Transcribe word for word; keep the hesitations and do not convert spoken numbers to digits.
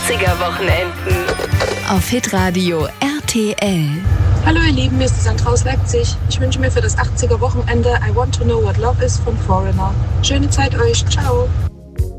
achtziger-Wochenenden. Auf Hitradio R T L. Hallo ihr Lieben, mir ist die Sandra aus Leipzig. Ich wünsche mir für das achtziger-Wochenende I Want to Know What Love Is von Foreigner. Schöne Zeit euch, ciao.